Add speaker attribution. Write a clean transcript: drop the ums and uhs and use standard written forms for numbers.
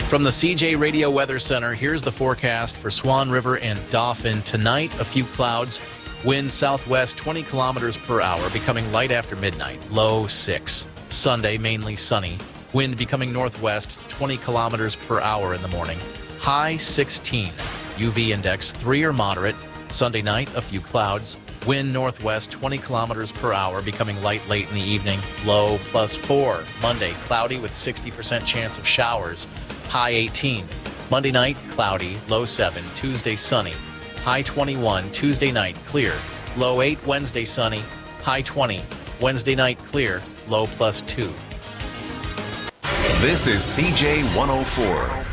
Speaker 1: From the CJ Radio Weather Center, here's the forecast for Swan River and Dauphin. Tonight, a few clouds. Wind southwest 20 kilometers per hour, becoming light after midnight, low 6. Sunday, mainly sunny. Wind becoming northwest 20 kilometers per hour in the morning, high 16. UV index 3 or moderate. Sunday night, a few clouds. Wind northwest 20 kilometers per hour, becoming light late in the evening, low +4. Monday, cloudy with 60% chance of showers, high 18. Monday night, cloudy, low 7. Tuesday, sunny, high 21. Tuesday night, clear, low 8. Wednesday, sunny, high 20. Wednesday night, clear, low +2.
Speaker 2: This is CJ 104.